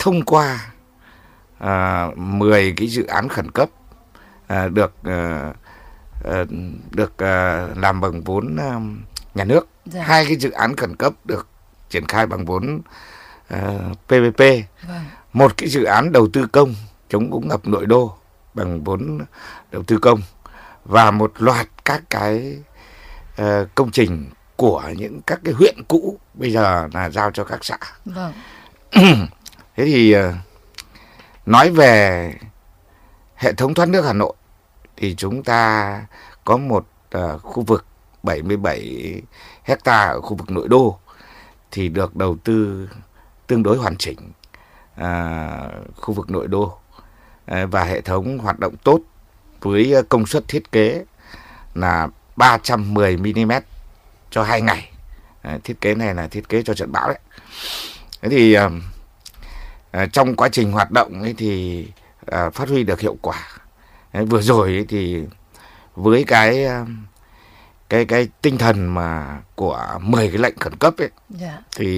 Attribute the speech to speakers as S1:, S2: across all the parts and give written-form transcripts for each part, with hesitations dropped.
S1: thông qua 10 cái dự án khẩn cấp được làm bằng vốn nhà nước.
S2: Dạ.
S1: 2 cái dự án khẩn cấp được triển khai bằng vốn PPP.
S2: Vâng.
S1: 1 cái dự án đầu tư công chống úng ngập nội đô bằng vốn đầu tư công, và một loạt các cái công trình của những các cái huyện cũ bây giờ là giao cho các xã.
S2: Vâng.
S1: Thế thì nói về hệ thống thoát nước Hà Nội thì chúng ta có một khu vực 77 hectare ở khu vực nội đô thì được đầu tư tương đối hoàn chỉnh, khu vực nội đô, và hệ thống hoạt động tốt với công suất thiết kế là 310 mm cho 2 ngày. Thiết kế này là thiết kế cho trận bão đấy. Thế thì trong quá trình hoạt động ấy thì phát huy được hiệu quả. Vừa rồi ấy thì với cái tinh thần mà của 10 cái lệnh khẩn cấp ấy, thì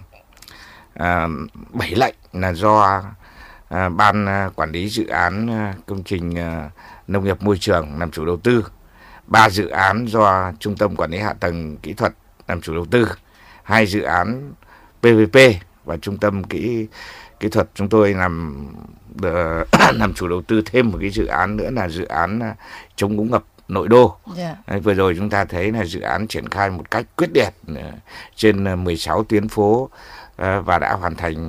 S1: 7 lệnh là do ban quản lý dự án công trình nông nghiệp môi trường làm chủ đầu tư, 3 dự án do Trung tâm Quản lý Hạ tầng Kỹ thuật làm chủ đầu tư, 2 dự án PPP và Trung tâm Kỹ thuật chúng tôi làm chủ đầu tư thêm một cái dự án nữa là dự án chống úng ngập nội đô. Vừa rồi chúng ta thấy là dự án triển khai một cách quyết liệt trên 16 tuyến phố và đã hoàn thành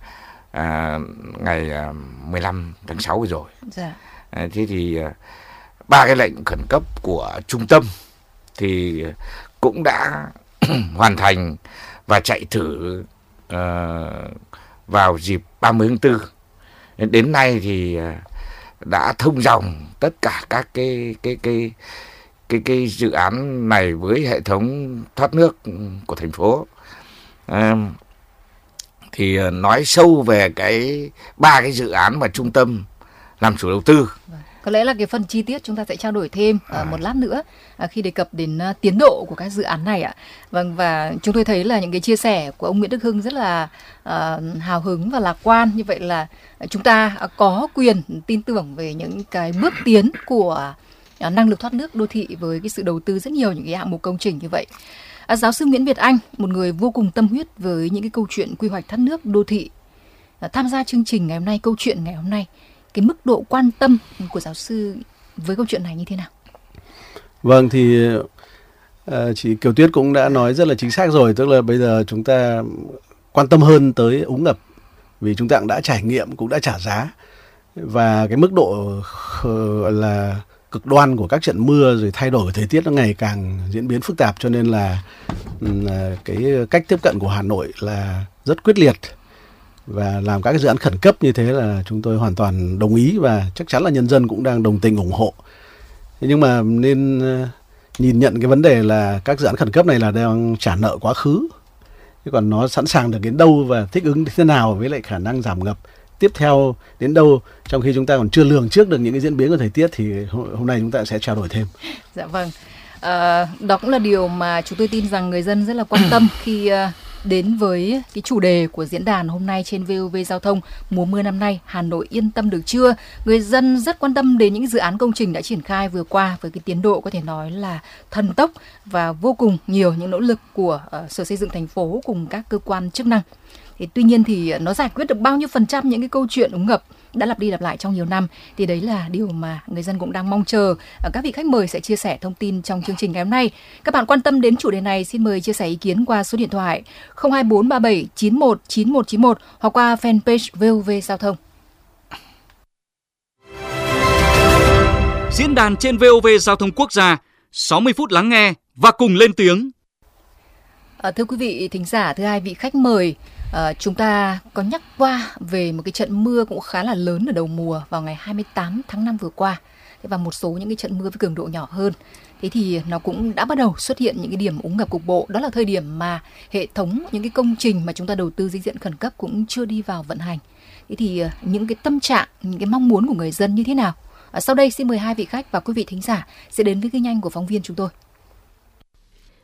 S1: ngày 15 tháng 6 vừa rồi. Thế thì 3 cái lệnh khẩn cấp của trung tâm thì cũng đã hoàn thành và chạy thử vào dịp 30 tháng 4. Đến nay thì đã thông dòng tất cả các cái dự án này với hệ thống thoát nước của thành phố. Thì nói sâu về 3 cái dự án mà trung tâm làm chủ đầu tư.
S2: Có lẽ là cái phần chi tiết chúng ta sẽ trao đổi thêm một lát nữa khi đề cập đến tiến độ của các dự án này ạ. Vâng, và chúng tôi thấy là những cái chia sẻ của ông Nguyễn Đức Hưng rất là hào hứng và lạc quan. Như vậy là chúng ta có quyền tin tưởng về những cái bước tiến của năng lực thoát nước đô thị với cái sự đầu tư rất nhiều những cái hạng mục công trình như vậy. Giáo sư Nguyễn Việt Anh, một người vô cùng tâm huyết với những cái câu chuyện quy hoạch thoát nước đô thị, tham gia chương trình ngày hôm nay, câu chuyện ngày hôm nay, cái mức độ quan tâm của giáo sư với câu chuyện này như thế nào?
S3: Vâng, thì chị Kiều Tuyết cũng đã nói rất là chính xác rồi, tức là bây giờ chúng ta quan tâm hơn tới úng ngập vì chúng ta cũng đã trải nghiệm, cũng đã trả giá, và cái mức độ là cực đoan của các trận mưa rồi thay đổi thời tiết nó ngày càng diễn biến phức tạp, cho nên là cái cách tiếp cận của Hà Nội là rất quyết liệt và làm các cái dự án khẩn cấp như thế là chúng tôi hoàn toàn đồng ý, và chắc chắn là nhân dân cũng đang đồng tình ủng hộ. Thế nhưng mà nên nhìn nhận cái vấn đề là các dự án khẩn cấp này là đang trả nợ quá khứ, chứ còn nó sẵn sàng được đến đâu và thích ứng thế nào với lại khả năng giảm ngập tiếp theo đến đâu, trong khi chúng ta còn chưa lường trước được những cái diễn biến của thời tiết, thì hôm nay chúng ta sẽ trao đổi thêm.
S2: Dạ vâng, đó cũng là điều mà chúng tôi tin rằng người dân rất là quan tâm khi đến với cái chủ đề của diễn đàn hôm nay trên VOV Giao thông. Mùa mưa năm nay, Hà Nội yên tâm được chưa? Người dân rất quan tâm đến những dự án công trình đã triển khai vừa qua với cái tiến độ có thể nói là thần tốc và vô cùng nhiều những nỗ lực của Sở Xây dựng thành phố cùng các cơ quan chức năng. Thì tuy nhiên thì nó giải quyết được bao nhiêu phần trăm những cái câu chuyện úng ngập đã lặp đi lặp lại trong nhiều năm, thì đấy là điều mà người dân cũng đang mong chờ. Các vị khách mời sẽ chia sẻ thông tin trong chương trình ngày hôm nay. Các bạn quan tâm đến chủ đề này xin mời chia sẻ ý kiến qua số điện thoại 02437 91 9191 hoặc qua fanpage VOV Giao thông.
S4: Diễn đàn trên VOV Giao thông Quốc gia, 60 phút lắng nghe và cùng lên tiếng.
S2: Thưa quý vị thính giả, thưa hai vị khách mời, chúng ta có nhắc qua về một cái trận mưa cũng khá là lớn ở đầu mùa vào ngày 28 tháng 5 vừa qua, và một số những cái trận mưa với cường độ nhỏ hơn. Thế thì nó cũng đã bắt đầu xuất hiện những cái điểm úng ngập cục bộ. Đó là thời điểm mà hệ thống những cái công trình mà chúng ta đầu tư dưới diện khẩn cấp cũng chưa đi vào vận hành. Thế thì những cái tâm trạng, những cái mong muốn của người dân như thế nào? Sau đây xin mời hai vị khách và quý vị thính giả sẽ đến với ghi nhanh của phóng viên chúng tôi.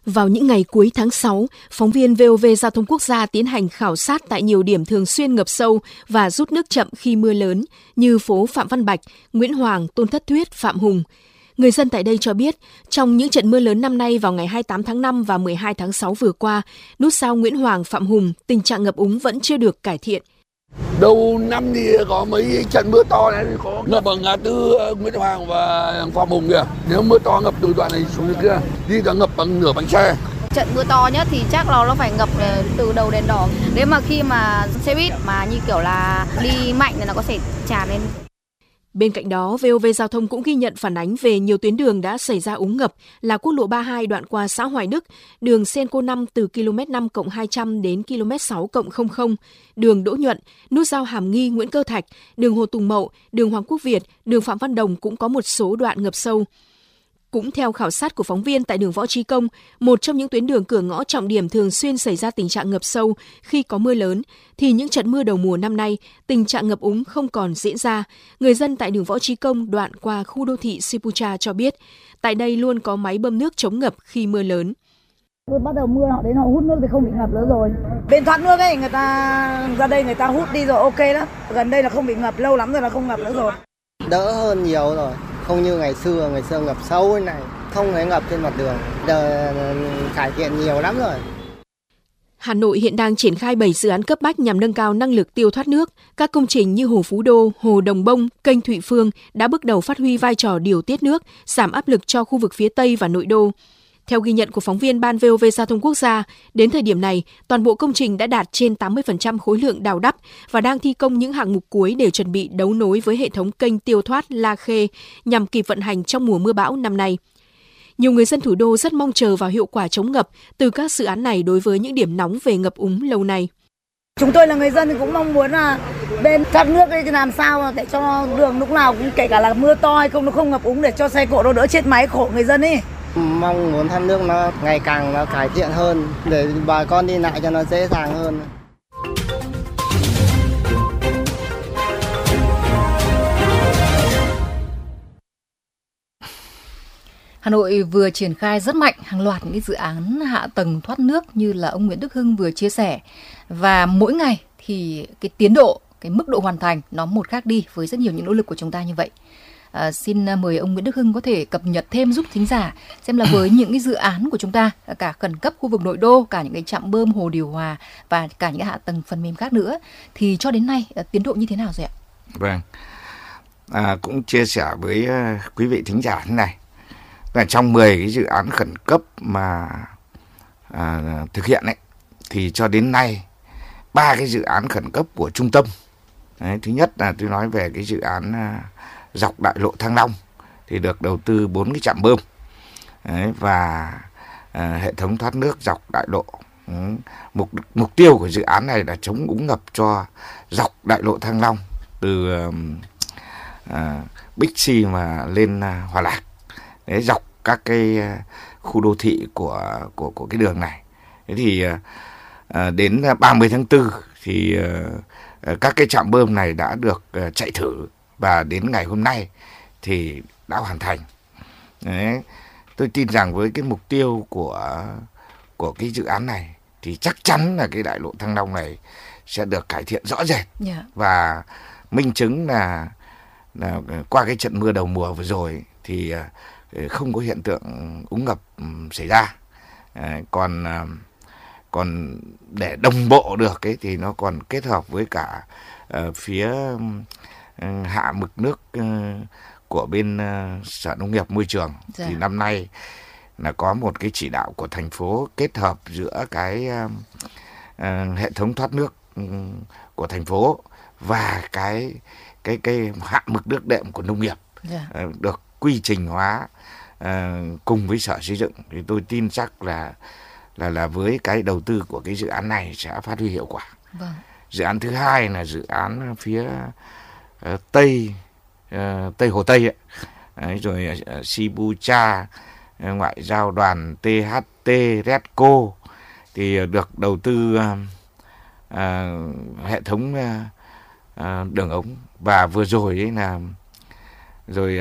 S5: Vào những ngày cuối tháng 6, phóng viên VOV Giao thông Quốc gia tiến hành khảo sát tại nhiều điểm thường xuyên ngập sâu và rút nước chậm khi mưa lớn như phố Phạm Văn Bạch, Nguyễn Hoàng, Tôn Thất Thuyết, Phạm Hùng. Người dân tại đây cho biết, trong những trận mưa lớn năm nay vào ngày 28 tháng 5 và 12 tháng 6 vừa qua, nút giao Nguyễn Hoàng, Phạm Hùng, tình trạng ngập úng vẫn chưa được cải thiện.
S6: Đầu năm thì có mấy trận mưa to này, có ngập ở ngã tư Nguyễn Hoàng và Phạm Hùng kìa. Nếu mưa to ngập từ đoạn này xuống kia, đi cả ngập bằng nửa bánh xe.
S7: Trận mưa to nhất thì chắc là nó phải ngập từ đầu đèn đỏ. Nếu mà khi mà xe buýt mà như kiểu là đi mạnh thì nó có thể tràn lên.
S5: Bên cạnh đó, VOV Giao thông cũng ghi nhận phản ánh về nhiều tuyến đường đã xảy ra úng ngập là quốc lộ 32 đoạn qua xã Hoài Đức, đường Senco 5 từ km 5+200 đến km 6+00, đường Đỗ Nhuận, nút giao Hàm Nghi, Nguyễn Cơ Thạch, đường Hồ Tùng Mậu, đường Hoàng Quốc Việt, đường Phạm Văn Đồng cũng có một số đoạn ngập sâu. Cũng theo khảo sát của phóng viên tại đường Võ Trí Công, một trong những tuyến đường cửa ngõ trọng điểm thường xuyên xảy ra tình trạng ngập sâu khi có mưa lớn, thì những trận mưa đầu mùa năm nay, tình trạng ngập úng không còn diễn ra. Người dân tại đường Võ Trí Công đoạn qua khu đô thị Sipucha cho biết, tại đây luôn có máy bơm nước chống ngập khi mưa lớn.
S8: Bắt đầu mưa họ đến họ hút nước thì không bị ngập nữa rồi. Bên thoát nước ấy, người ta ra đây người ta hút đi rồi ok đó. Gần đây là không bị ngập, lâu lắm rồi là không ngập nữa rồi.
S9: Đỡ hơn nhiều rồi. Không như ngày xưa ngập sâu thế này, không thấy ngập trên mặt đường, giờ cải thiện nhiều lắm rồi.
S5: Hà Nội hiện đang triển khai 7 dự án cấp bách nhằm nâng cao năng lực tiêu thoát nước. Các công trình như Hồ Phú Đô, Hồ Đồng Bông, kênh Thụy Phương đã bước đầu phát huy vai trò điều tiết nước, giảm áp lực cho khu vực phía Tây và nội đô. Theo ghi nhận của phóng viên Ban VOV Giao thông Quốc gia, đến thời điểm này, toàn bộ công trình đã đạt trên 80% khối lượng đào đắp và đang thi công những hạng mục cuối để chuẩn bị đấu nối với hệ thống kênh tiêu thoát La Khê nhằm kịp vận hành trong mùa mưa bão năm nay. Nhiều người dân thủ đô rất mong chờ vào hiệu quả chống ngập từ các dự án này đối với những điểm nóng về ngập úng lâu nay.
S8: Chúng tôi là người dân thì cũng mong muốn là bên thoát nước ấy làm sao để cho đường lúc nào cũng kể cả là mưa to hay không nó không ngập úng để cho xe cộ nó đỡ chết máy khổ người dân ấy.
S9: Mong muốn thoát nước nó ngày càng nó cải thiện hơn để bà con đi lại cho nó dễ dàng hơn.
S2: Hà Nội vừa triển khai rất mạnh hàng loạt những dự án hạ tầng thoát nước như là ông Nguyễn Đức Hưng vừa chia sẻ. Và mỗi ngày thì cái tiến độ, cái mức độ hoàn thành nó một khác đi với rất nhiều những nỗ lực của chúng ta như vậy. Xin mời ông Nguyễn Đức Hưng có thể cập nhật thêm giúp thính giả xem là với những cái dự án của chúng ta, cả khẩn cấp khu vực nội đô, cả những cái trạm bơm hồ điều hòa và cả những cái hạ tầng phần mềm khác nữa thì cho đến nay tiến độ như thế nào rồi ạ?
S1: Vâng, cũng chia sẻ với quý vị thính giả thế này. Là trong 10 cái dự án khẩn cấp mà thực hiện ấy, thì cho đến nay 3 cái dự án khẩn cấp của trung tâm. Đấy, thứ nhất là tôi nói về cái dự án dọc đại lộ Thăng Long thì được đầu tư 4 cái trạm bơm. Đấy, và hệ thống thoát nước dọc đại lộ. Mục tiêu của dự án này là chống úng ngập cho dọc đại lộ Thăng Long từ Bixi mà lên Hòa Lạc. Đấy, dọc các cái khu đô thị của cái đường này. Thế thì đến 30 tháng 4 thì các cái trạm bơm này đã được chạy thử và đến ngày hôm nay thì đã hoàn thành. Đấy, tôi tin rằng với cái mục tiêu của cái dự án này thì chắc chắn là cái đại lộ Thăng Long này sẽ được cải thiện rõ rệt. Và minh chứng là qua cái trận mưa đầu mùa vừa rồi thì không có hiện tượng úng ngập xảy ra. Còn để đồng bộ được ấy, thì nó còn kết hợp với cả phía hạ mực nước của bên Sở Nông nghiệp Môi trường. Thì năm nay là có một cái chỉ đạo của thành phố kết hợp giữa cái hệ thống thoát nước của thành phố và cái hạ mực nước đệm của nông nghiệp được quy trình hóa cùng với Sở Xây dựng. Thì tôi tin chắc là với cái đầu tư của cái dự án này sẽ phát huy hiệu quả. Dự án thứ hai là dự án phía Tây Hồ Tây ấy. Đấy, rồi Sibucha, ngoại giao đoàn THT, Redco thì được đầu tư hệ thống đường ống. Và vừa rồi ấy là Rồi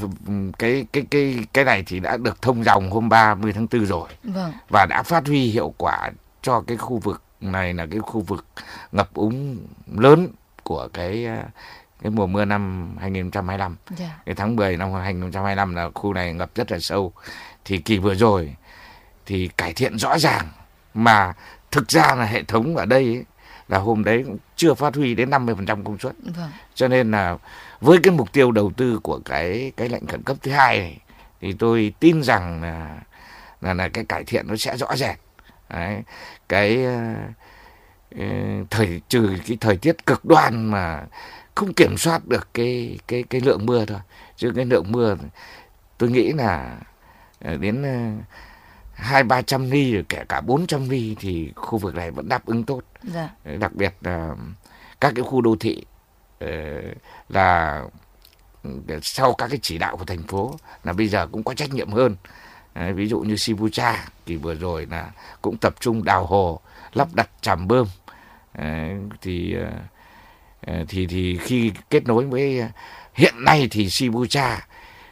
S1: cái này thì đã được thông dòng hôm 30 tháng 4 rồi.
S2: Vâng.
S1: Và đã phát huy hiệu quả cho cái khu vực này là cái khu vực ngập úng lớn của cái mùa mưa năm 2025. Cái tháng 10 năm 2025 là khu này ngập rất là sâu. Thì kỳ vừa rồi thì cải thiện rõ ràng, mà thực ra là hệ thống ở đây ấy, là hôm đấy cũng chưa phát huy đến 50% công suất.
S2: Vâng.
S1: Cho nên là với cái mục tiêu đầu tư của cái lệnh khẩn cấp thứ hai này thì tôi tin rằng là cái cải thiện nó sẽ rõ rệt. Đấy, trừ cái thời tiết cực đoan mà không kiểm soát được cái lượng mưa thôi, chứ cái lượng mưa tôi nghĩ là đến 200-300 ly, kể cả 400 ly thì khu vực này vẫn đáp ứng tốt.
S2: Dạ.
S1: Đặc biệt là các cái khu đô thị là sau các cái chỉ đạo của thành phố là bây giờ cũng có trách nhiệm hơn. Ví dụ như Sibucha thì vừa rồi là cũng tập trung đào hồ, lắp đặt tràm bơm. Thì khi kết nối với hiện nay thì Sibucha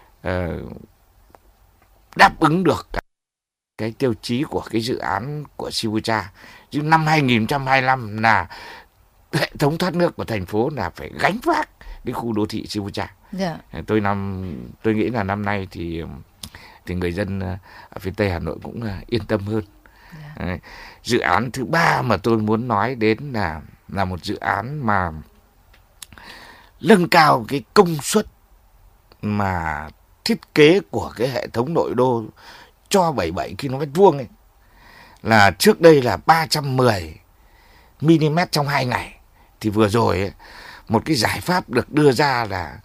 S1: đáp ứng được cái tiêu chí của cái dự án của Sibucha. Chứ năm 2025 là hệ thống thoát nước của thành phố là phải gánh vác cái khu đô thị Sibucha.
S2: Dạ.
S1: Tôi nghĩ là năm nay thì người dân ở phía Tây Hà Nội cũng yên tâm hơn. Dạ. Dự án thứ ba mà tôi muốn nói đến là một dự án mà nâng cao cái công suất mà thiết kế của cái hệ thống nội đô cho 77 km2 ấy. Là trước đây là 310 mm trong 2 ngày. Thì vừa rồi ấy, một cái giải pháp được đưa ra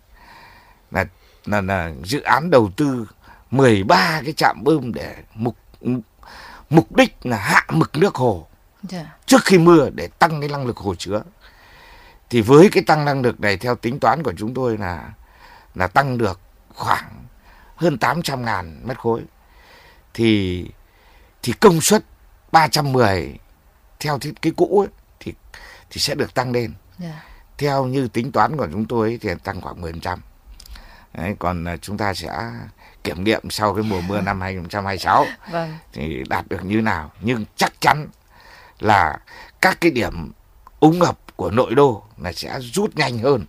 S1: là dự án đầu tư 13 cái trạm bơm để mục đích là hạ mực nước hồ trước khi mưa để tăng cái năng lực hồ chứa. Thì với cái tăng năng lực này theo tính toán của chúng tôi là tăng được khoảng hơn 800.000 mét khối. Thì công suất 310 theo thiết kế cũ ấy, thì sẽ được tăng lên. Theo như tính toán của chúng tôi ấy, thì tăng khoảng 10%. Đấy, còn chúng ta sẽ kiểm nghiệm sau cái mùa mưa năm 2026
S2: vâng.
S1: thì đạt được như nào. Nhưng chắc chắn là các cái điểm úng ngập của nội đô là sẽ rút nhanh hơn.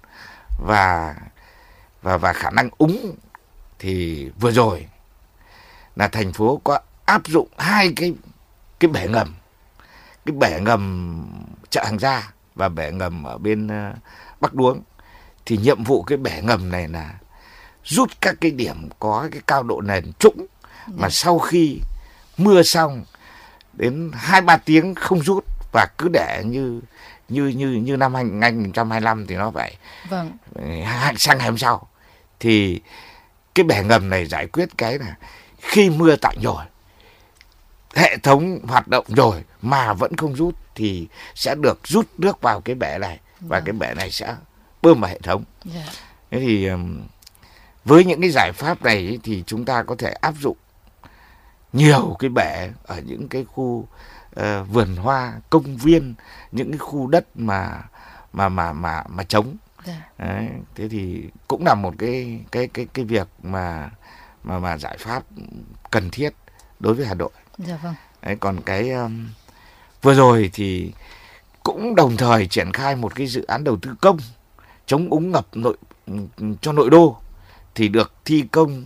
S1: Và khả năng úng thì vừa rồi là thành phố có áp dụng 2 cái bể ngầm. Cái bể ngầm chợ Hàng Gia và bể ngầm ở bên Bắc Đuống. Thì nhiệm vụ cái bể ngầm này là rút các cái điểm có cái cao độ nền trũng mà sau khi mưa xong đến 2-3 tiếng không rút và cứ để như năm 2025 thì nó phải sang ngày hôm sau. Thì cái bể ngầm này giải quyết cái là khi mưa tạnh rồi, hệ thống hoạt động rồi mà vẫn không rút thì sẽ được rút nước vào cái bể này và cái bể này sẽ bơm vào hệ thống. Thế thì với những cái giải pháp này thì chúng ta có thể áp dụng nhiều cái bể ở những cái khu vườn hoa, công viên, những cái khu đất mà trống. Đấy, thế thì cũng là một cái việc mà giải pháp cần thiết đối với Hà Nội.
S2: Dạ vâng.
S1: Đấy, còn cái vừa rồi thì cũng đồng thời triển khai một cái dự án đầu tư công chống úng ngập cho nội đô thì được thi công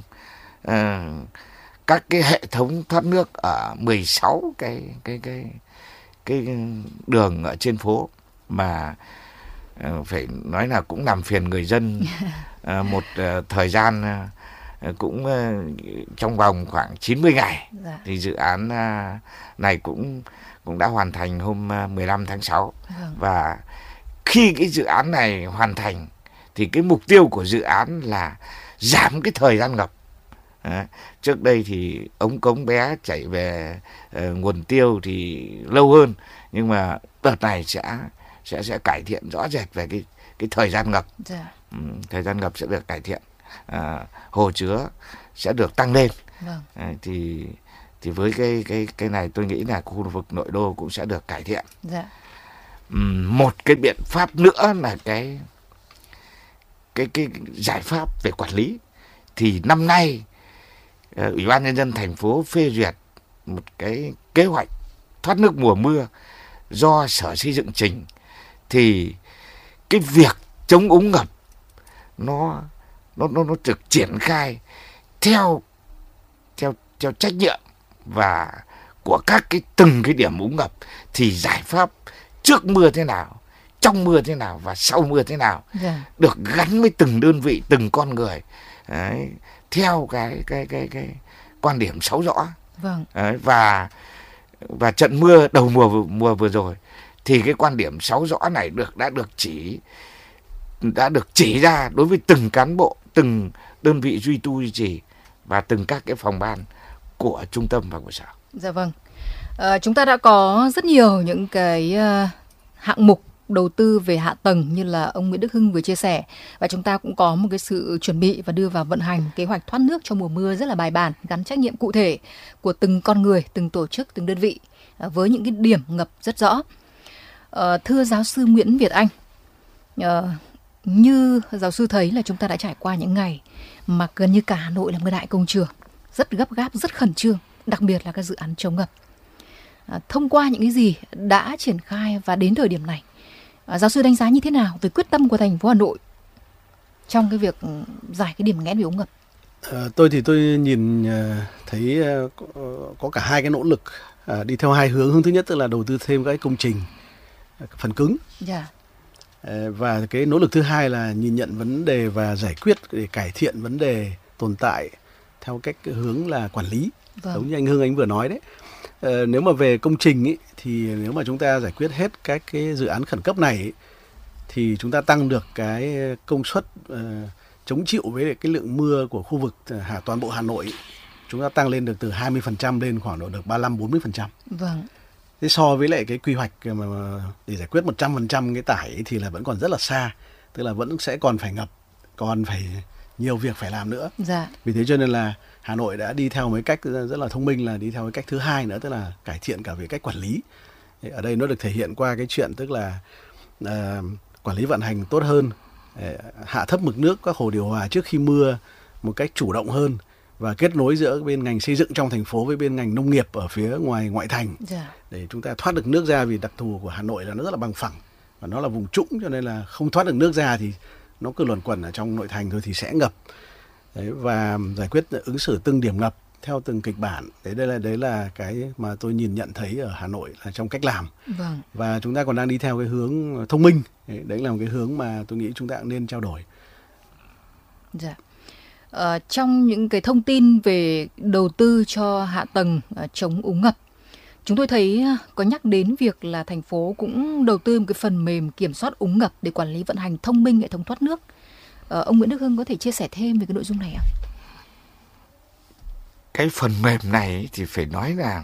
S1: các cái hệ thống thoát nước ở 16 cái đường ở trên phố mà phải nói là cũng làm phiền người dân một thời gian cũng trong vòng khoảng 90 ngày. Thì dự án này cũng đã hoàn thành hôm 15 tháng 6. Và khi cái dự án này hoàn thành thì cái mục tiêu của dự án là giảm cái thời gian ngập. Trước đây thì ống cống bé chảy về nguồn tiêu thì lâu hơn, nhưng mà đợt này sẽ cải thiện rõ rệt về cái thời gian ngập. Thời gian ngập sẽ được cải thiện, hồ chứa sẽ được tăng lên. Thì với cái này tôi nghĩ là khu vực nội đô cũng sẽ được cải thiện. Một cái biện pháp nữa là cái cái giải pháp về quản lý thì năm nay Ủy ban Nhân dân thành phố phê duyệt một cái kế hoạch thoát nước mùa mưa do Sở Xây dựng trình, thì cái việc chống úng ngập nó được triển khai theo trách nhiệm và của các từng cái điểm úng ngập, thì giải pháp trước mưa thế nào, trong mưa thế nào và sau mưa thế nào được gắn với từng đơn vị, từng con người. Đấy, theo cái quan điểm 6 rõ. Đấy, và trận mưa đầu mùa vừa rồi thì cái quan điểm 6 rõ này đã được chỉ ra đối với từng cán bộ, từng đơn vị duy tu duy trì và từng các cái phòng ban của trung tâm và của sở.
S2: Dạ vâng. Chúng ta đã có rất nhiều những cái hạng mục đầu tư về hạ tầng như là ông Nguyễn Đức Hưng vừa chia sẻ, và chúng ta cũng có một cái sự chuẩn bị và đưa vào vận hành kế hoạch thoát nước cho mùa mưa rất là bài bản, gắn trách nhiệm cụ thể của từng con người, từng tổ chức, từng đơn vị với những cái điểm ngập rất rõ. Thưa giáo sư Nguyễn Việt Anh, như giáo sư thấy là chúng ta đã trải qua những ngày mà gần như cả Hà Nội là một đại công trường, rất gấp gáp, rất khẩn trương, đặc biệt là các dự án chống ngập. Thông qua những cái gì đã triển khai và đến thời điểm này, giáo sư đánh giá như thế nào về quyết tâm của thành phố Hà Nội trong cái việc giải cái điểm nghẽn về úng ngập?
S3: Tôi nhìn thấy có cả hai cái nỗ lực đi theo hai hướng. Hướng thứ nhất tức là đầu tư thêm các công trình phần cứng. Và cái nỗ lực thứ hai là nhìn nhận vấn đề và giải quyết để cải thiện vấn đề tồn tại theo cách hướng là quản lý. Giống như anh Hưng anh vừa nói đấy. Nếu mà về công trình ý, thì nếu mà chúng ta giải quyết hết các cái dự án khẩn cấp này ý, thì chúng ta tăng được cái công suất chống chịu với cái lượng mưa của khu vực toàn bộ Hà Nội ý, chúng ta tăng lên được từ 20% lên khoảng độ được 35-40%.
S2: Vâng.
S3: Thế so với lại cái quy hoạch mà để giải quyết 100% cái tải ấy thì là vẫn còn rất là xa, tức là vẫn sẽ còn phải ngập, còn phải nhiều việc phải làm nữa. Vì thế cho nên là Hà Nội đã đi theo một cách rất là thông minh, là đi theo cái cách thứ hai nữa, tức là cải thiện cả về cách quản lý. Ở đây nó được thể hiện qua cái chuyện tức là quản lý vận hành tốt hơn, hạ thấp mực nước các hồ điều hòa trước khi mưa một cách chủ động hơn, và kết nối giữa bên ngành xây dựng trong thành phố với bên ngành nông nghiệp ở phía ngoại thành để chúng ta thoát được nước ra. Vì đặc thù của Hà Nội là nó rất là bằng phẳng và nó là vùng trũng, cho nên là không thoát được nước ra thì nó cứ luẩn quẩn ở trong nội thành thôi thì sẽ ngập. Đấy, và giải quyết ứng xử từng điểm ngập theo từng kịch bản. Đấy là cái mà tôi nhận thấy ở Hà Nội là trong cách làm. Và chúng ta còn đang đi theo cái hướng thông minh. Đấy là một cái hướng mà tôi nghĩ chúng ta cũng nên trao đổi.
S2: Trong những cái thông tin về đầu tư cho hạ tầng chống úng ngập, chúng tôi thấy có nhắc đến việc là thành phố cũng đầu tư một cái phần mềm kiểm soát úng ngập để quản lý vận hành thông minh hệ thống thoát nước. Ông Nguyễn Đức Hưng có thể chia sẻ thêm về cái nội dung này ạ?
S1: Cái phần mềm này thì phải nói là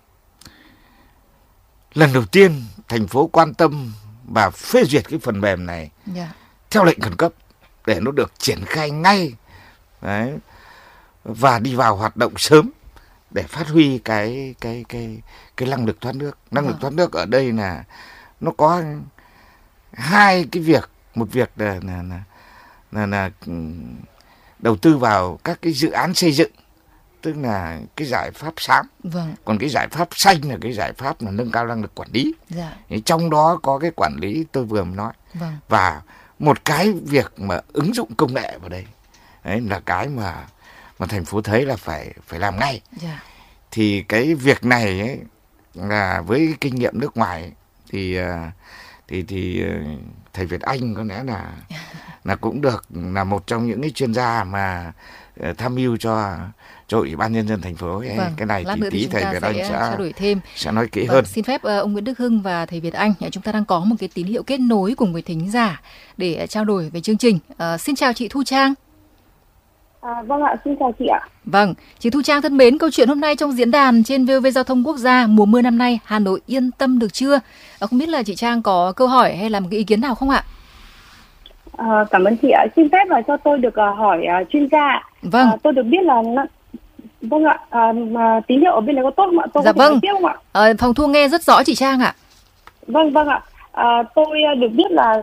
S1: lần đầu tiên thành phố quan tâm và phê duyệt cái phần mềm này theo lệnh khẩn cấp để nó được triển khai ngay. Đấy, và đi vào hoạt động sớm để phát huy cái năng lực thoát nước. Năng lực thoát nước ở đây là nó có hai cái việc. Một việc là đầu tư vào các cái dự án xây dựng, tức là cái giải pháp xám. Còn cái giải pháp xanh là cái giải pháp là nâng cao năng lực quản lý. Trong đó có cái quản lý tôi vừa mới nói. Và một cái việc mà ứng dụng công nghệ vào đây. Đấy là cái mà thành phố thấy là phải làm ngay. Thì cái việc này ấy, là với kinh nghiệm nước ngoài ấy, thì thầy Việt Anh có lẽ là cũng được là một trong những cái chuyên gia mà tham mưu cho Ủy ban Nhân dân thành phố. Cái này thì tí thầy Việt Anh sẽ nói kỹ hơn.
S2: Xin phép ông Nguyễn Đức Hưng và thầy Việt Anh, chúng ta đang có một cái tín hiệu kết nối cùng với thính giả để trao đổi về chương trình. Xin chào chị Thu Trang.
S10: Vâng ạ, xin chào chị ạ.
S2: Vâng, chị Thu Trang thân mến, câu chuyện hôm nay trong diễn đàn trên VOV Giao thông Quốc gia, mùa mưa năm nay Hà Nội yên tâm được chưa? Không biết là chị Trang có câu hỏi hay là một cái ý kiến nào không ạ?
S10: Cảm ơn chị ạ. Xin phép là cho tôi được hỏi chuyên gia. Tôi được biết là vâng ạ, tín hiệu ở bên này có tốt không ạ? Tôi có thể nói tiếp không ạ?
S2: Phòng thu nghe rất rõ chị Trang ạ.
S10: Vâng ạ. Tôi được biết là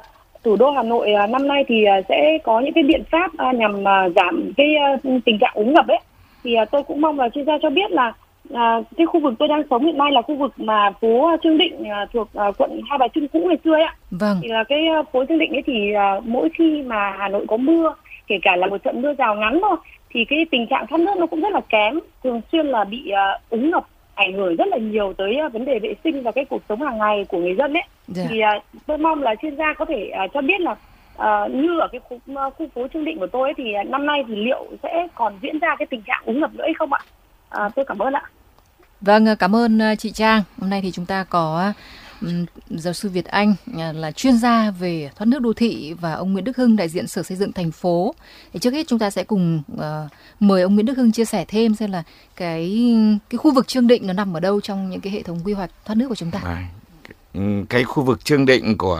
S10: thủ đô Hà Nội năm nay thì sẽ có những cái biện pháp nhằm giảm cái tình trạng úng ngập ấy. Thì tôi cũng mong là chuyên gia cho biết là cái khu vực tôi đang sống hiện nay là khu vực mà phố Trương Định thuộc quận Hai Bà Trưng cũ ngày xưa ấy ạ.
S2: Vâng.
S10: Thì là cái phố Trương Định ấy thì mỗi khi mà Hà Nội có mưa, kể cả là một trận mưa rào ngắn thôi, thì cái tình trạng thoát nước nó cũng rất là kém, thường xuyên là bị úng ngập, ảnh hưởng rất là nhiều tới vấn đề vệ sinh và cái cuộc sống hàng ngày của người dân ấy. Thì tôi mong là chuyên gia có thể cho biết là như ở cái khu phố Trương Định của tôi ấy, thì năm nay thì liệu sẽ còn diễn ra cái tình trạng úng ngập nữa hay không ạ? Tôi cảm ơn ạ.
S2: Vâng, cảm ơn chị Trang. Hôm nay thì chúng ta có giáo sư Việt Anh là chuyên gia về thoát nước đô thị và ông Nguyễn Đức Hưng, đại diện Sở Xây dựng thành phố. Thì trước hết chúng ta sẽ cùng mời ông Nguyễn Đức Hưng chia sẻ thêm xem là cái khu vực Trương Định nó nằm ở đâu trong những cái hệ thống quy hoạch thoát nước của chúng ta.
S1: Cái khu vực Trương Định của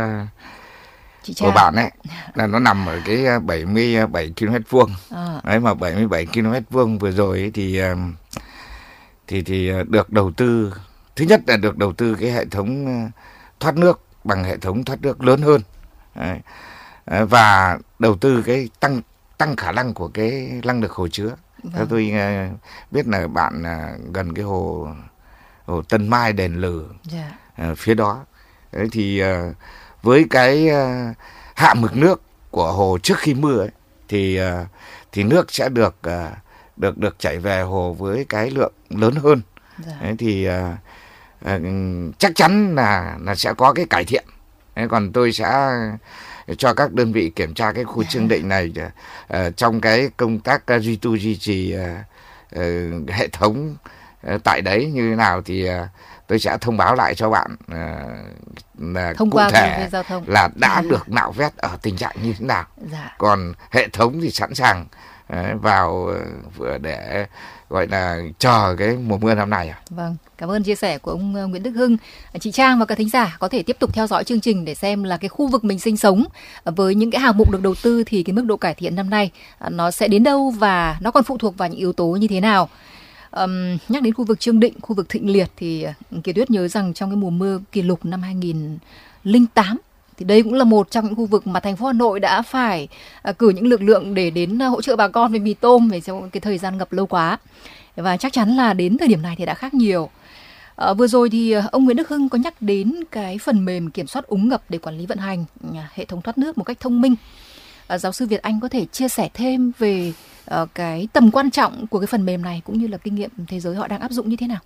S1: bạn ấy là nó nằm ở cái 77 km vuông. Đấy, mà 77 km vuông vừa rồi ấy thì được đầu tư, thứ nhất là được đầu tư cái hệ thống thoát nước bằng hệ thống thoát nước lớn hơn. Đấy. Và đầu tư cái tăng khả năng của cái năng lực hồ chứa. Theo tôi biết là bạn gần cái hồ Tân Mai, Đền Lừ, phía đó. Đấy, thì với cái hạ mực nước của hồ trước khi mưa ấy, thì nước sẽ được chảy về hồ với cái lượng lớn hơn. Đấy, thì chắc chắn là sẽ có cái cải thiện. Đấy, còn tôi sẽ cho các đơn vị kiểm tra cái khu Trương Định này trong cái công tác duy trì hệ thống tại đấy như thế nào thì tôi sẽ thông báo lại cho bạn là cụ thể là đã được nạo vét ở tình trạng như thế nào. Còn hệ thống thì sẵn sàng vào để gọi là chờ cái mùa mưa năm nay.
S2: Vâng, cảm ơn chia sẻ của ông Nguyễn Đức Hưng. Chị Trang và các thính giả có thể tiếp tục theo dõi chương trình để xem là cái khu vực mình sinh sống với những cái hạng mục được đầu tư thì cái mức độ cải thiện năm nay nó sẽ đến đâu và nó còn phụ thuộc vào những yếu tố như thế nào. Nhắc đến khu vực Trương Định, khu vực Thịnh Liệt thì Kiều Tuyết nhớ rằng trong cái mùa mưa kỷ lục năm 2008 thì đây cũng là một trong những khu vực mà thành phố Hà Nội đã phải cử những lực lượng để đến hỗ trợ bà con về mì tôm về trong cái thời gian ngập lâu quá. Và chắc chắn là đến thời điểm này thì đã khác nhiều. Vừa rồi thì ông Nguyễn Đức Hưng có nhắc đến cái phần mềm kiểm soát úng ngập để quản lý vận hành hệ thống thoát nước một cách thông minh. Giáo sư Việt Anh có thể chia sẻ thêm về cái tầm quan trọng của cái phần mềm này cũng như là kinh nghiệm thế giới họ đang áp dụng như thế nào?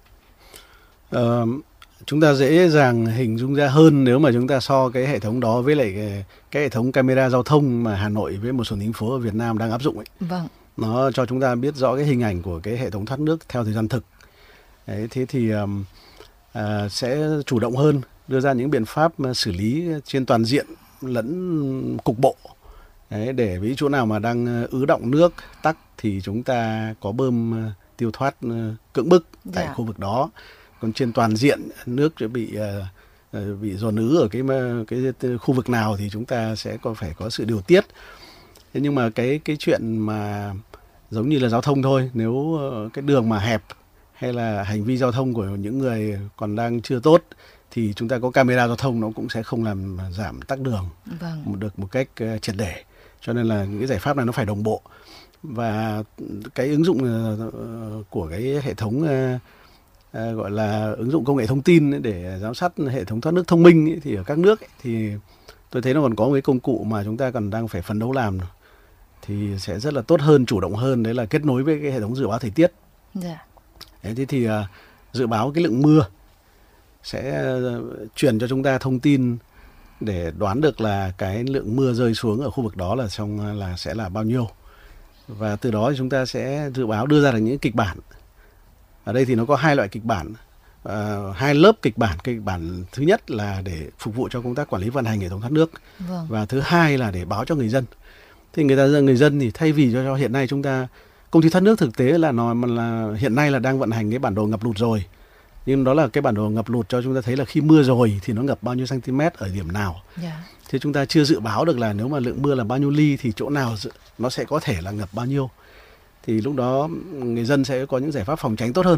S3: Chúng ta dễ dàng hình dung ra hơn nếu mà chúng ta so cái hệ thống đó với lại cái hệ thống camera giao thông mà Hà Nội với một số thành phố ở Việt Nam đang áp dụng ấy.
S2: Vâng.
S3: Nó cho chúng ta biết rõ cái hình ảnh của cái hệ thống thoát nước theo thời gian thực. Đấy, thế thì sẽ chủ động hơn, đưa ra những biện pháp xử lý trên toàn diện lẫn cục bộ. Đấy, để với chỗ nào mà đang ứ đọng nước, tắc thì chúng ta có bơm tiêu thoát cưỡng bức tại khu vực đó. Còn trên toàn diện nước bị dồn ứ ở cái khu vực nào thì chúng ta sẽ phải có sự điều tiết. Thế nhưng mà cái chuyện mà giống như là giao thông thôi, nếu cái đường mà hẹp hay là hành vi giao thông của những người còn đang chưa tốt thì chúng ta có camera giao thông nó cũng sẽ không làm giảm tắc đường được một cách triệt để. Cho nên là những cái giải pháp này nó phải đồng bộ. Và cái ứng dụng của cái hệ thống gọi là ứng dụng công nghệ thông tin để giám sát hệ thống thoát nước thông minh ấy, thì ở các nước ấy, thì tôi thấy nó còn có một cái công cụ mà chúng ta còn đang phải phấn đấu làm thì sẽ rất là tốt hơn, chủ động hơn, đấy là kết nối với cái hệ thống dự báo thời tiết. Đấy, thế thì dự báo cái lượng mưa sẽ truyền cho chúng ta thông tin để đoán được là cái lượng mưa rơi xuống ở khu vực đó là sẽ là bao nhiêu, và từ đó chúng ta sẽ dự báo đưa ra được những kịch bản. Ở đây thì nó có hai loại kịch bản, hai lớp kịch bản. Kịch bản thứ nhất là để phục vụ cho công tác quản lý vận hành hệ thống thoát nước, và thứ hai là để báo cho người dân. Thì người dân thì thay vì cho hiện nay chúng ta công ty thoát nước thực tế là hiện nay là đang vận hành cái bản đồ ngập lụt rồi, nhưng đó là cái bản đồ ngập lụt cho chúng ta thấy là khi mưa rồi thì nó ngập bao nhiêu cm ở điểm nào. Thế chúng ta chưa dự báo được là nếu mà lượng mưa là bao nhiêu ly thì chỗ nào nó sẽ có thể là ngập bao nhiêu. Thì lúc đó người dân sẽ có những giải pháp phòng tránh tốt hơn.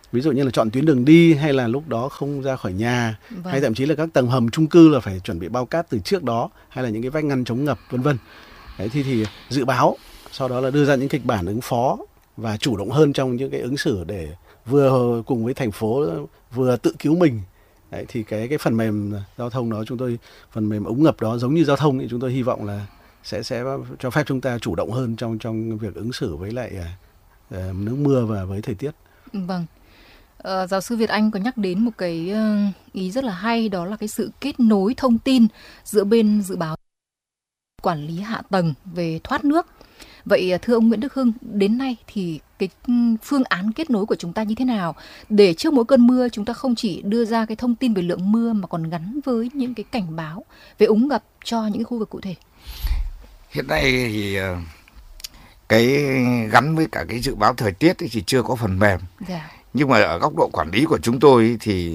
S3: ví dụ như là chọn tuyến đường đi, hay là lúc đó không ra khỏi nhà,
S2: Vâng.
S3: hay thậm chí là các tầng hầm chung cư là phải chuẩn bị bao cát từ trước đó, hay là những cái vách ngăn chống ngập vân vân. Đấy thì dự báo, sau đó là đưa ra những kịch bản ứng phó và chủ động hơn trong những cái ứng xử để vừa cùng với thành phố vừa tự cứu mình. Đấy, thì cái phần mềm giao thông đó, phần mềm ống ngập đó giống như giao thông thì chúng tôi hy vọng là sẽ cho phép chúng ta chủ động hơn trong việc ứng xử với lại nước mưa và với thời tiết.
S2: Vâng. Giáo sư Việt Anh có nhắc đến một cái ý rất là hay, đó là cái sự kết nối thông tin giữa bên dự báo quản lý hạ tầng về thoát nước. Vậy thưa ông Nguyễn Đức Hưng, đến nay thì cái phương án kết nối của chúng ta như thế nào để trước mỗi cơn mưa chúng ta không chỉ đưa ra cái thông tin về lượng mưa mà còn gắn với những cái cảnh báo về úng ngập cho những cái khu vực cụ thể?
S1: Hiện nay thì cái gắn với cả cái dự báo thời tiết thì chưa có phần mềm.
S2: Dạ.
S1: Nhưng mà ở góc độ quản lý của chúng tôi thì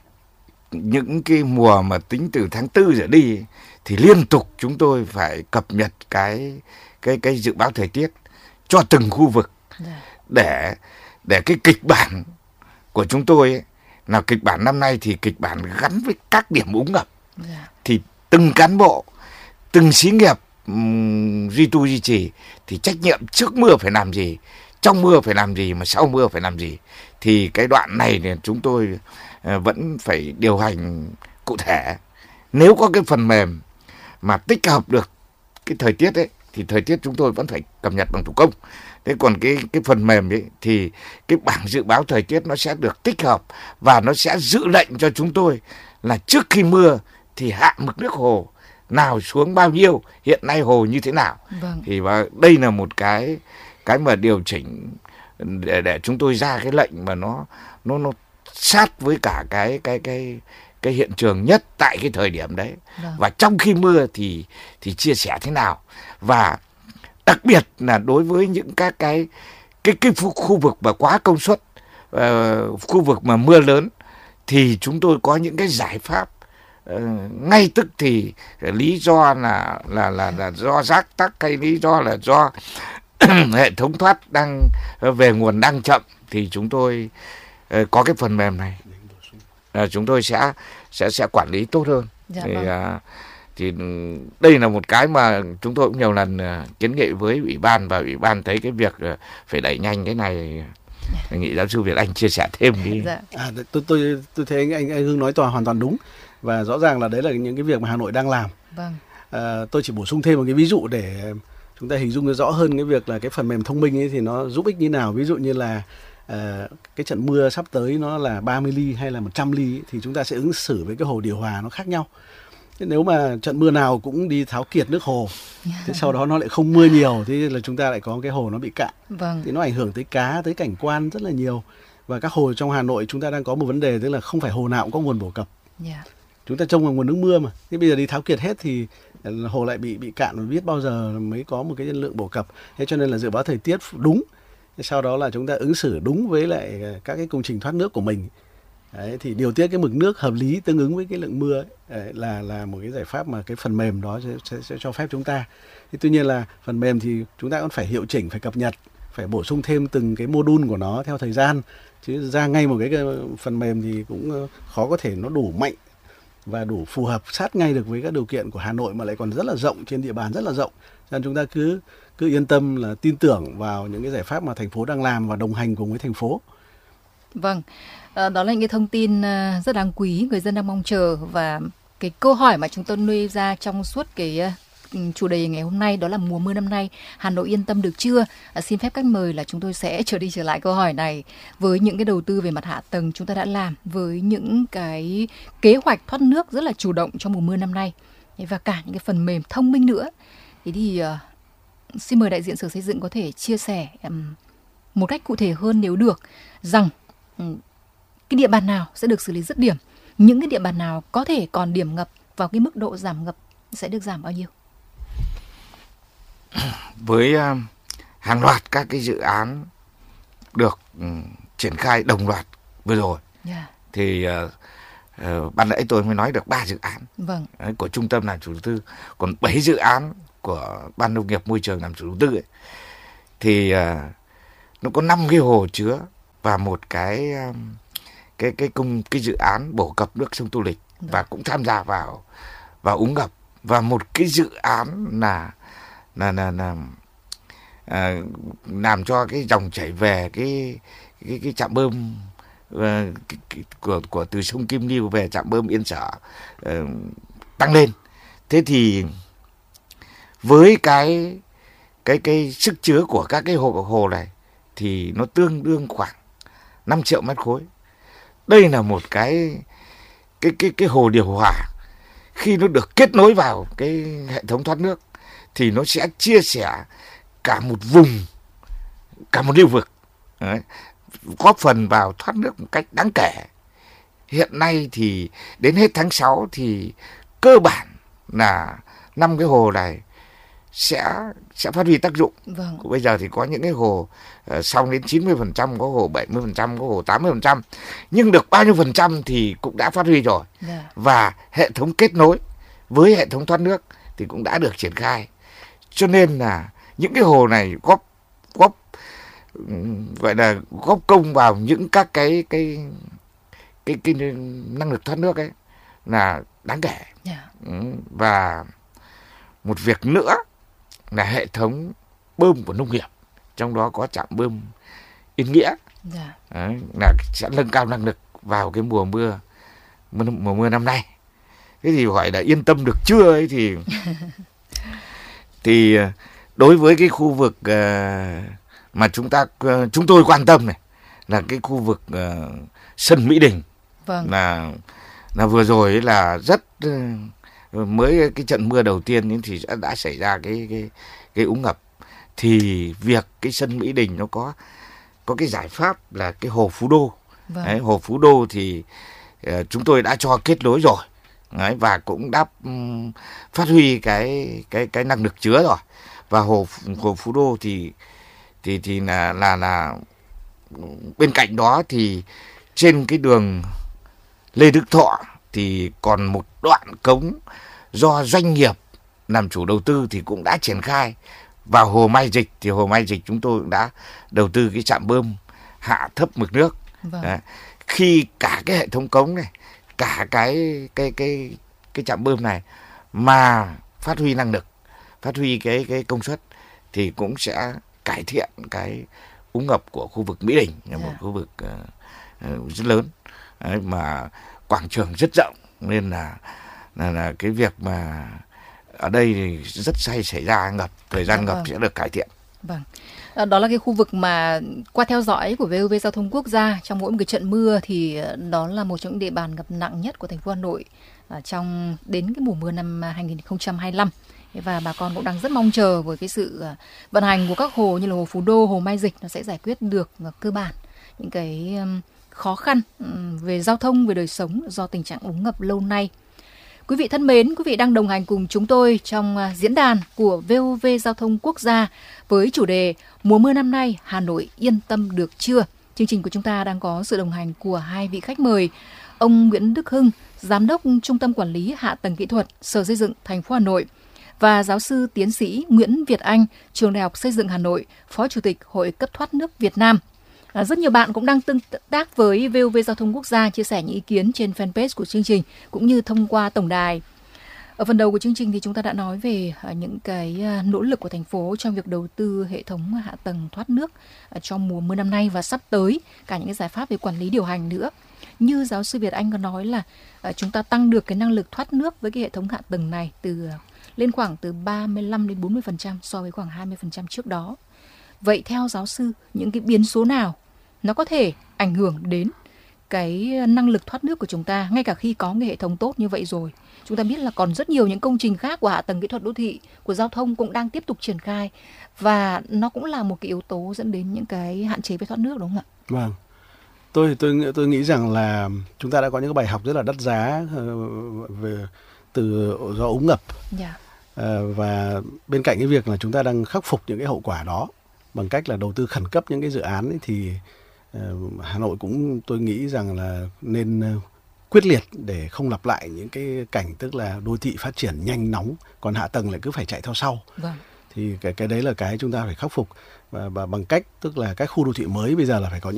S1: những cái mùa mà tính từ tháng 4 trở đi thì liên tục chúng tôi phải cập nhật cái dự báo thời tiết cho từng khu vực, để cái kịch bản của chúng tôi ấy, là kịch bản năm nay thì kịch bản gắn với các điểm úng ngập. Thì từng cán bộ, từng xí nghiệp duy tu duy trì thì trách nhiệm trước mưa phải làm gì, trong mưa phải làm gì, mà sau mưa phải làm gì. Thì cái đoạn này thì chúng tôi vẫn phải điều hành cụ thể. Nếu có cái phần mềm mà tích hợp được cái thời tiết ấy thì thời tiết chúng tôi vẫn phải cập nhật bằng thủ công. Thế còn cái phần mềm ấy thì cái bảng dự báo thời tiết nó sẽ được tích hợp và nó sẽ dự lệnh cho chúng tôi là trước khi mưa thì hạ mực nước hồ nào xuống bao nhiêu, hiện nay hồ như thế nào.
S2: Vâng.
S1: Thì đây là một cái mà điều chỉnh để chúng tôi ra cái lệnh mà nó sát với cả cái hiện trường nhất tại cái thời điểm đấy.
S2: Vâng.
S1: Và trong khi mưa thì chia sẻ thế nào. Và đặc biệt là đối với những các cái khu vực mà quá công suất, khu vực mà mưa lớn thì chúng tôi có những cái giải pháp ngay tức thì. Lý do là do rác tắc, hay lý do là do hệ thống thoát đang về nguồn đang chậm, thì chúng tôi có cái phần mềm này, chúng tôi sẽ quản lý tốt hơn.
S2: Dạ,
S1: thì đây là một cái mà chúng tôi cũng nhiều lần kiến nghị với ủy ban, và ủy ban thấy cái việc phải đẩy nhanh cái này. Nghị giáo sư Việt Anh chia sẻ thêm đi.
S2: Dạ.
S3: Tôi thấy anh Hưng nói hoàn toàn đúng, và rõ ràng là đấy là những cái việc mà Hà Nội đang làm.
S2: Vâng.
S3: Tôi chỉ bổ sung thêm một cái ví dụ để chúng ta hình dung rõ hơn cái việc là cái phần mềm thông minh ấy thì nó giúp ích như nào. Ví dụ như là cái trận mưa sắp tới nó là 30 ly hay là 100 ly ấy, thì chúng ta sẽ ứng xử với cái hồ điều hòa nó khác nhau. Nếu mà trận mưa nào cũng đi tháo kiệt nước hồ, thế sau đó nó lại không mưa nhiều, thế là chúng ta lại có cái hồ nó bị cạn.
S2: Vâng.
S3: Thì nó ảnh hưởng tới cá, tới cảnh quan rất là nhiều. Và các hồ trong Hà Nội chúng ta đang có một vấn đề, tức là không phải hồ nào cũng có nguồn bổ cập.
S2: Yeah.
S3: Chúng ta trông vào nguồn nước mưa mà. Thế bây giờ đi tháo kiệt hết thì hồ lại bị cạn, và biết bao giờ mới có một cái lượng bổ cập. Thế cho nên là dự báo thời tiết đúng. Sau đó là chúng ta ứng xử đúng với lại các cái công trình thoát nước của mình. Đấy, thì điều tiết cái mực nước hợp lý tương ứng với cái lượng mưa ấy, là một cái giải pháp mà cái phần mềm đó sẽ cho phép chúng ta. Thì tuy nhiên là phần mềm thì chúng ta cũng phải hiệu chỉnh, phải cập nhật, phải bổ sung thêm từng cái module của nó theo thời gian. Chứ ra ngay một cái phần mềm thì cũng khó có thể nó đủ mạnh và đủ phù hợp sát ngay được với các điều kiện của Hà Nội, mà lại còn rất là rộng, trên địa bàn rất là rộng. Cho nên chúng ta cứ yên tâm là tin tưởng vào những cái giải pháp mà thành phố đang làm và đồng hành cùng với thành phố.
S2: Vâng, đó là những cái thông tin rất đáng quý, người dân đang mong chờ. Và cái câu hỏi mà chúng tôi nuôi ra trong suốt cái chủ đề ngày hôm nay, đó là mùa mưa năm nay Hà Nội yên tâm được chưa? Xin phép khách mời là chúng tôi sẽ trở lại câu hỏi này với những cái đầu tư về mặt hạ tầng chúng ta đã làm, với những cái kế hoạch thoát nước rất là chủ động trong mùa mưa năm nay, và cả những cái phần mềm thông minh nữa. Thế thì xin mời đại diện Sở Xây dựng có thể chia sẻ một cách cụ thể hơn nếu được, rằng cái địa bàn nào sẽ được xử lý dứt điểm, những cái địa bàn nào có thể còn điểm ngập, và cái mức độ giảm ngập sẽ được giảm bao nhiêu?
S1: Với hàng loạt các cái dự án được triển khai đồng loạt vừa rồi, thì ban nãy tôi mới nói được 3 dự án của trung tâm làm chủ đầu tư, còn 7 dự án của Ban Nông nghiệp Môi trường làm chủ đầu tư ấy, thì nó có 5 cái hồ chứa và một cái dự án bổ cập nước sông Tô Lịch và cũng tham gia vào úng ngập, và một cái dự án là làm cho cái dòng chảy về cái trạm bơm của từ sông Kim Liêu về trạm bơm Yên Sở tăng lên. Thế thì với cái sức chứa của các cái hồ này thì nó tương đương khoảng 5 triệu mét khối. Đây là một cái hồ điều hòa, khi nó được kết nối vào cái hệ thống thoát nước thì nó sẽ chia sẻ cả một vùng, cả một lưu vực. Đấy, góp phần vào thoát nước một cách đáng kể. Hiện nay thì đến hết tháng 6 thì cơ bản là 5 cái hồ này sẽ phát huy tác dụng.
S2: Vâng.
S1: Bây giờ thì có những cái hồ xong đến 90%, có hồ 70%, có hồ 80%. Nhưng được bao nhiêu phần trăm thì cũng đã phát huy rồi. Và hệ thống kết nối với hệ thống thoát nước thì cũng đã được triển khai. Cho nên là những cái hồ này góp gọi là góp công vào những các cái năng lực thoát nước ấy là đáng kể. Và một việc nữa là hệ thống bơm của nông nghiệp, trong đó có trạm bơm Yên Nghĩa. Đấy, là sẽ nâng cao năng lực vào cái mùa mưa năm nay. Thế thì gọi là yên tâm được chưa ấy thì đối với cái khu vực mà chúng tôi quan tâm này là cái khu vực sân Mỹ Đình.
S2: Vâng.
S1: Là vừa rồi ấy là rất mới cái trận mưa đầu tiên thì đã xảy ra cái úng ngập. Thì việc cái sân Mỹ Đình nó có cái giải pháp là cái hồ Phú Đô.
S2: Vâng.
S1: Đấy, hồ Phú Đô thì chúng tôi đã cho kết nối rồi. Đấy, và cũng đã phát huy cái năng lực chứa rồi. Và hồ Phú Đô thì là bên cạnh đó thì trên cái đường Lê Đức Thọ thì còn một đoạn cống do doanh nghiệp làm chủ đầu tư thì cũng đã triển khai vào hồ Mai Dịch. Thì hồ Mai Dịch chúng tôi cũng đã đầu tư cái trạm bơm hạ thấp mực nước.
S2: Vâng.
S1: Đấy, khi cả cái hệ thống cống này, cả cái trạm bơm này mà phát huy năng lực, phát huy cái công suất thì cũng sẽ cải thiện cái úng ngập của khu vực Mỹ Đình, là một khu vực rất lớn. Đấy, mà quảng trường rất rộng, nên là cái việc mà ở đây thì rất hay xảy ra ngập, thời gian ngập sẽ được cải thiện.
S2: Vâng. Đó là cái khu vực mà qua theo dõi của VOV Giao thông Quốc gia, trong mỗi một cái trận mưa thì đó là một trong những địa bàn ngập nặng nhất của thành phố Hà Nội trong đến cái mùa mưa năm 2025. Và bà con cũng đang rất mong chờ với cái sự vận hành của các hồ như là hồ Phú Đô, hồ Mai Dịch, nó sẽ giải quyết được cơ bản những cái khó khăn về giao thông, về đời sống do tình trạng úng ngập lâu nay. Quý vị thân mến, quý vị đang đồng hành cùng chúng tôi trong diễn đàn của VOV Giao thông Quốc gia với chủ đề Mùa mưa năm nay Hà Nội yên tâm được chưa? Chương trình của chúng ta đang có sự đồng hành của hai vị khách mời, ông Nguyễn Đức Hưng, Giám đốc Trung tâm Quản lý Hạ tầng Kỹ thuật Sở Xây dựng thành phố Hà Nội, và giáo sư tiến sĩ Nguyễn Việt Anh, Trường Đại học Xây dựng Hà Nội, Phó Chủ tịch Hội Cấp thoát nước Việt Nam. Rất nhiều bạn cũng đang tương tác với VOV Giao thông Quốc gia, chia sẻ những ý kiến trên fanpage của chương trình cũng như thông qua tổng đài. Ở phần đầu của chương trình thì chúng ta đã nói về những cái nỗ lực của thành phố trong việc đầu tư hệ thống hạ tầng thoát nước trong mùa mưa năm nay và sắp tới, cả những cái giải pháp về quản lý điều hành nữa. Như giáo sư Việt Anh có nói là chúng ta tăng được cái năng lực thoát nước với cái hệ thống hạ tầng này lên khoảng từ 35 đến 40% so với khoảng 20% trước đó. Vậy theo giáo sư, những cái biến số nào nó có thể ảnh hưởng đến cái năng lực thoát nước của chúng ta, ngay cả khi có cái hệ thống tốt như vậy rồi? Chúng ta biết là còn rất nhiều những công trình khác của hạ tầng kỹ thuật đô thị, của giao thông cũng đang tiếp tục triển khai, và nó cũng là một cái yếu tố dẫn đến những cái hạn chế về thoát nước, đúng không ạ?
S3: Vâng. Tôi nghĩ rằng là chúng ta đã có những cái bài học rất là đắt giá do úng ngập. Và bên cạnh cái việc là chúng ta đang khắc phục những cái hậu quả đó bằng cách là đầu tư khẩn cấp những cái dự án ấy, thì Hà Nội cũng tôi nghĩ rằng là nên quyết liệt để không lặp lại những cái cảnh tức là đô thị phát triển nhanh nóng còn hạ tầng lại cứ phải chạy theo sau.
S2: Vâng.
S3: Thì cái đấy là cái chúng ta phải khắc phục, và bằng cách tức là các khu đô thị mới bây giờ là phải có những